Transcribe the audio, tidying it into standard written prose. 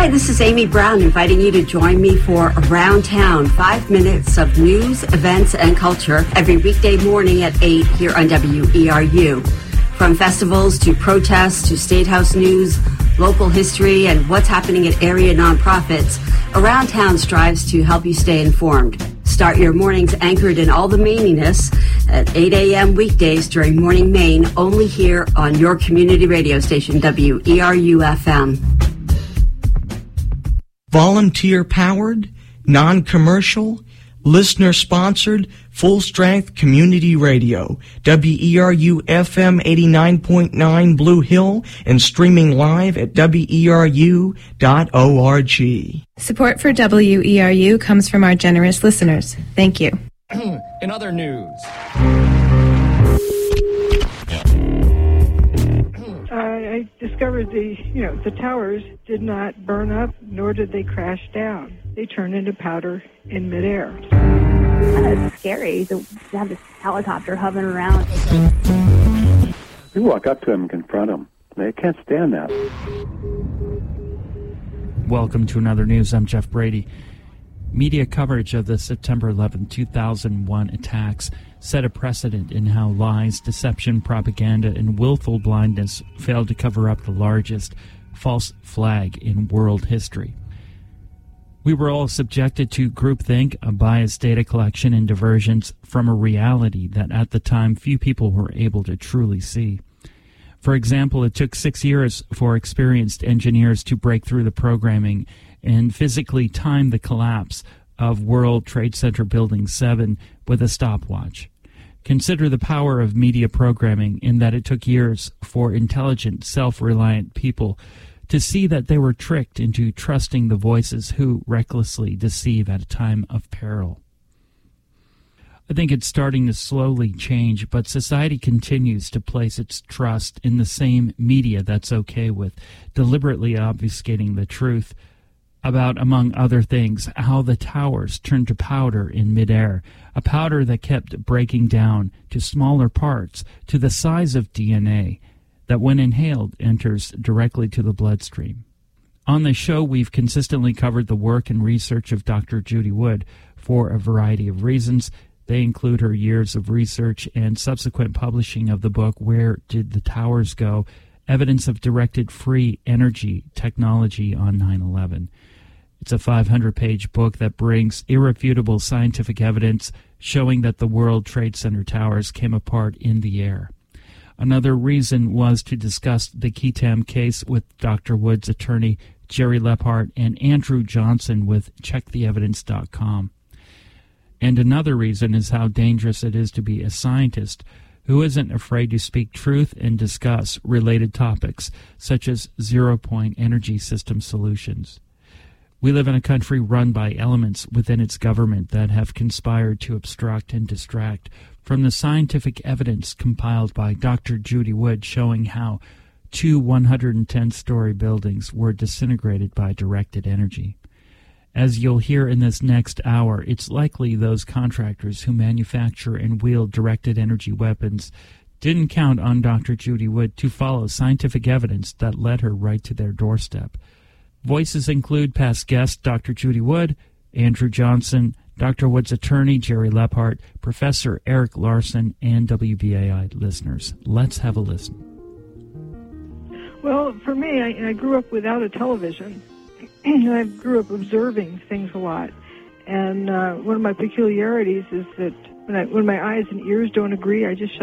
Hi, this is Amy Brown inviting you to join me for Around Town, 5 minutes of news, events, and culture every weekday morning at 8 here on WERU. From festivals to protests to State House news, local history, and what's happening at area nonprofits, Around Town strives to help you stay informed. Start your mornings anchored in all the Maininess at 8 a.m. weekdays during Morning Maine, only here on your community radio station, WERU-FM. Volunteer-powered, non-commercial, listener-sponsored, full-strength community radio. WERU-FM 89.9 Blue Hill and streaming live at WERU.org. Support for WERU comes from our generous listeners. Thank you. In other news... I discovered the towers did not burn up, nor did they crash down. They turned into powder in midair. It's scary to have this helicopter hovering around. You walk up to them and confront them. They can't stand that. Welcome to Another News. I'm Jeff Brady. Media coverage of the September 11, 2001 attacks set a precedent in how lies, deception, propaganda, and willful blindness failed to cover up the largest false flag in world history. We were all subjected to groupthink, a biased data collection, and diversions from a reality that at the time few people were able to truly see. For example, it took 6 years for experienced engineers to break through the programming and physically time the collapse of World Trade Center Building 7 with a stopwatch. Consider the power of media programming in that it took years for intelligent, self-reliant people to see that they were tricked into trusting the voices who recklessly deceive at a time of peril. I think it's starting to slowly change, but society continues to place its trust in the same media that's okay with deliberately obfuscating the truth about, among other things, how the towers turned to powder in midair, a powder that kept breaking down to smaller parts to the size of DNA that, when inhaled, enters directly to the bloodstream. On the show, we've consistently covered the work and research of Dr. Judy Wood for a variety of reasons. They include her years of research and subsequent publishing of the book, Where Did the Towers Go? Evidence of Directed Free Energy Technology on 9/11. It's a 500-page book that brings irrefutable scientific evidence showing that the World Trade Center towers came apart in the air. Another reason was to discuss the Keatam case with Dr. Wood's attorney, Jerry Lephart, and Andrew Johnson with CheckTheEvidence.com. And another reason is how dangerous it is to be a scientist who isn't afraid to speak truth and discuss related topics, such as zero-point energy system solutions. We live in a country run by elements within its government that have conspired to obstruct and distract from the scientific evidence compiled by Dr. Judy Wood showing how 2 110-story buildings were disintegrated by directed energy. As you'll hear in this next hour, it's likely those contractors who manufacture and wield directed energy weapons didn't count on Dr. Judy Wood to follow scientific evidence that led her right to their doorstep. Voices include past guest Dr. Judy Wood, Andrew Johnson, Dr. Wood's attorney Jerry Lephart, Professor Eric Larson, and WBAI listeners. Let's have a listen. Well, for me, I grew up without a television. I grew up observing things a lot. And one of my peculiarities is that when my eyes and ears don't agree, I just